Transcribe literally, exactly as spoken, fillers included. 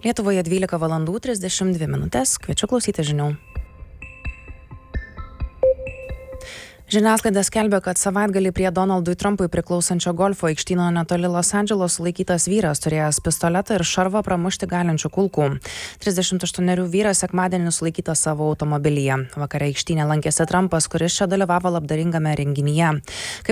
Lietuvoje dvylika valandų trisdešimt dvi minutės. Kviečiu klausyti žinių. Žiniasklaida skelbia, kad savaitgalį prie Donaldui Trumpui priklausančio golfo aikštyno netoli Los Andželo sulaikytas vyras turėjęs pistoletą ir šarvą pramušti galinčių kulkų. trisdešimt aštuonerių vyras sekmadienį sulaikytas savo automobilyje. Vakare aikštyne lankėsi Trumpas, kuris čia dalyvavo labdaringame renginyje. Kaip